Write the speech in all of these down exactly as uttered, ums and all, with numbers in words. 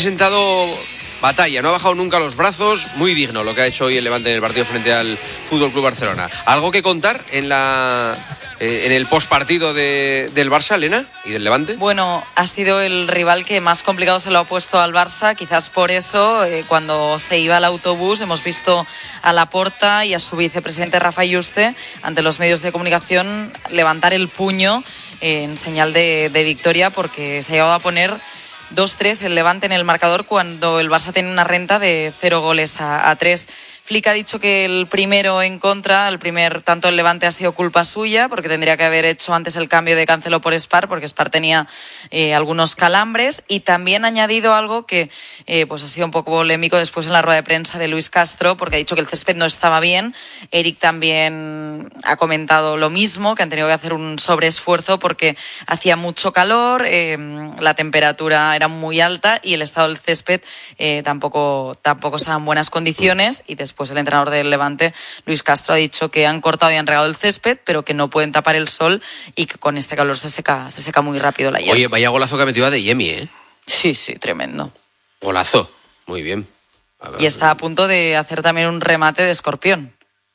presentado batalla, no ha bajado nunca los brazos, muy digno lo que ha hecho hoy el Levante en el partido frente al F C Barcelona. ¿Algo que contar en la eh, en el postpartido de, del Barça, Elena, y del Levante? Bueno, ha sido el rival que más complicado se lo ha puesto al Barça, quizás por eso eh, cuando se iba al autobús hemos visto a Laporta y a su vicepresidente Rafa Yuste ante los medios de comunicación levantar el puño eh, en señal de, de victoria, porque se ha llegado a poner dos tres el Levante en el marcador cuando el Barça tiene una renta de cero goles a, a tres. Flick ha dicho que el primero en contra, el primer tanto el Levante ha sido culpa suya, porque tendría que haber hecho antes el cambio de Cancelo por Spar, porque Spar tenía eh, algunos calambres, y también ha añadido algo que eh, pues ha sido un poco polémico después en la rueda de prensa de Luis Castro, porque ha dicho que el césped no estaba bien. Eric también ha comentado lo mismo, que han tenido que hacer un sobreesfuerzo porque hacía mucho calor, eh, la temperatura era muy alta y el estado del césped eh, tampoco, tampoco estaba en buenas condiciones, y después Pues el entrenador del Levante, Luis Castro, ha dicho que han cortado y han regado el césped, pero que no pueden tapar el sol y que con este calor se seca, se seca muy rápido la hierba. Oye, vaya golazo que ha metido a Adeyemi, ¿eh? Sí, sí, tremendo. Golazo, muy bien. Y está a punto de hacer también un remate de escorpión.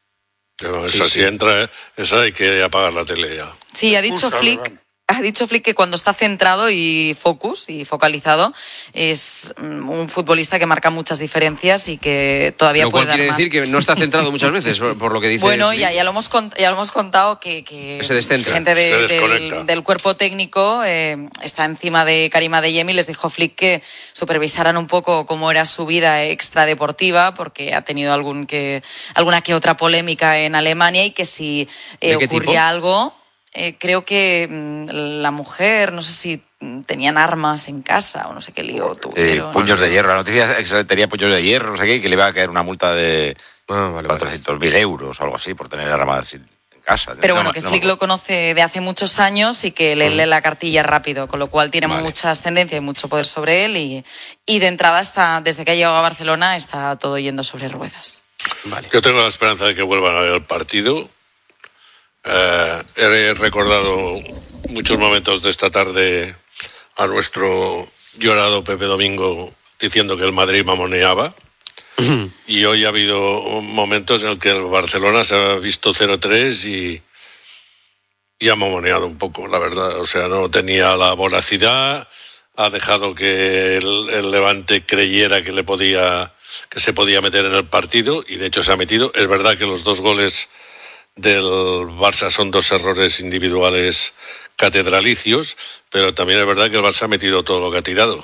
Pero Sí, esa sí. si entra, esa hay que apagar la tele ya. Sí, ha dicho Flick... Ha dicho Flick que cuando está centrado y focus y focalizado es un futbolista que marca muchas diferencias y que todavía Lo puede cual dar quiere más. decir que no está centrado muchas veces, por, por lo que dice. Bueno, Flick. ya, ya, lo hemos cont- ya lo hemos contado que, que Se descentra. gente de- Se desconecta. del, del cuerpo técnico eh, está encima de Karim Adeyemi. Les dijo Flick que supervisaran un poco cómo era su vida extradeportiva, porque ha tenido algún que, alguna que otra polémica en Alemania, y que si eh, ¿De qué ocurría tipo? algo... Eh, creo que mmm, la mujer, no sé si tenían armas en casa o no sé qué lío Eh, tuvieron. puños de hierro. La noticia es que tenía puños de hierro, no sé qué, y que le iba a caer una multa de Ah, vale, cuatrocientos mil euros o algo así por tener armas en casa. Pero No, bueno, no, que no, Flick lo conoce de hace muchos años y que le lee la cartilla rápido, con lo cual tiene Vale. mucha ascendencia y mucho poder sobre él, y, y de entrada, está, desde que ha llegado a Barcelona, está todo yendo sobre ruedas. Vale. Yo tengo la esperanza de que vuelvan a ver el partido. Eh, he recordado muchos momentos de esta tarde a nuestro llorado Pepe Domingo diciendo que el Madrid mamoneaba. Y hoy ha habido momentos en el que el Barcelona se ha visto cero tres y, y ha mamoneado un poco, la verdad. O sea, no tenía la voracidad, ha dejado que el, el Levante creyera que le podía, que se podía meter en el partido, y de hecho se ha metido. Es verdad que los dos goles del Barça son dos errores individuales catedralicios, pero también es verdad que el Barça ha metido todo lo que ha tirado.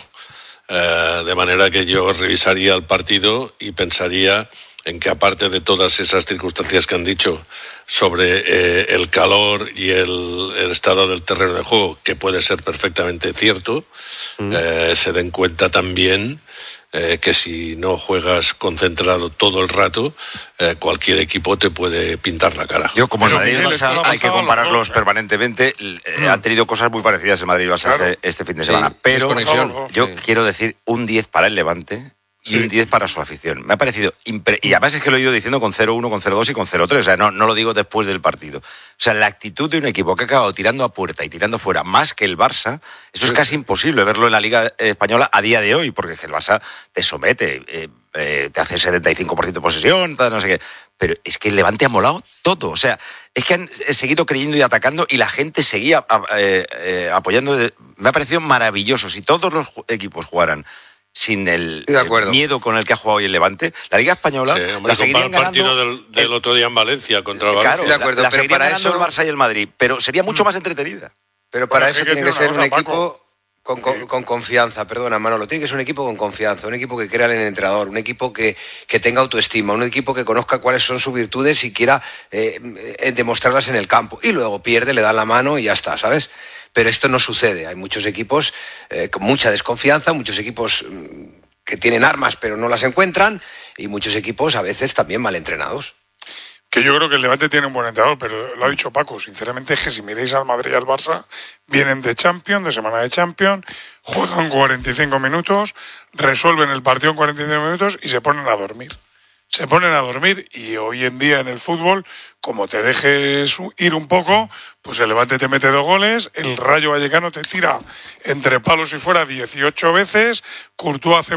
Eh, de manera que yo revisaría el partido y pensaría en que, aparte de todas esas circunstancias que han dicho sobre eh, el calor y el, el estado del terreno de juego, que puede ser perfectamente cierto, mm. eh, se den cuenta también eh, que si no juegas concentrado todo el rato, eh, cualquier equipo te puede pintar la cara. Yo, como el Pero Madrid y el Miguel, Barça esto lo ha hay que pasado compararlos los dos, ¿eh? permanentemente, eh, Mm. han tenido cosas muy parecidas el Madrid y el Barça Claro. este, este fin de Sí, semana. Pero desconexión. yo Sí. quiero decir un diez para el Levante y Sí. un diez para su afición. Me ha parecido impre- y además es que lo he ido diciendo con cero uno, con cero dos y con cero tres. O sea, no, no lo digo después del partido. O sea, la actitud de un equipo que ha acabado tirando a puerta y tirando fuera más que el Barça, eso es casi imposible verlo en la Liga Española a día de hoy, porque es que el Barça te somete, eh, eh, te hace setenta y cinco por ciento de posesión, tal, no sé qué. Pero es que el Levante ha molado todo. O sea, es que han seguido creyendo y atacando, y la gente seguía eh, eh, apoyando. Me ha parecido maravilloso. Si todos los equipos jugaran sin el, de acuerdo. el miedo con el que ha jugado hoy el Levante, la Liga Española Sí, hombre, la seguirían compara el partido ganando. del, del el- otro día en Valencia contra el Valencia. Claro, Estoy de acuerdo, la, la pero seguirían para ganando eso- el Barça y el Madrid, pero sería mucho más entretenida. Pero para Pero eso es que tiene que decir ser una un cosa, equipo con, con, con confianza, perdona Manolo, tiene que ser un equipo con confianza, un equipo que crea en el entrenador, un equipo que, que tenga autoestima, un equipo que conozca cuáles son sus virtudes y quiera eh, eh, demostrarlas en el campo. Y luego pierde, le dan la mano y ya está, ¿sabes? Pero esto no sucede. Hay muchos equipos eh, con mucha desconfianza, muchos equipos mm, que tienen armas pero no las encuentran, y muchos equipos a veces también mal entrenados. Que yo creo que el Levante tiene un buen entrenador, pero lo ha dicho Paco, sinceramente es que si miráis al Madrid y al Barça, vienen de Champions, de semana de Champions, juegan cuarenta y cinco minutos, resuelven el partido en cuarenta y cinco minutos y se ponen a dormir. Se ponen a dormir, y hoy en día en el fútbol, como te dejes ir un poco, pues el Levante te mete dos goles, el Rayo Vallecano te tira entre palos y fuera dieciocho veces, Courtois hace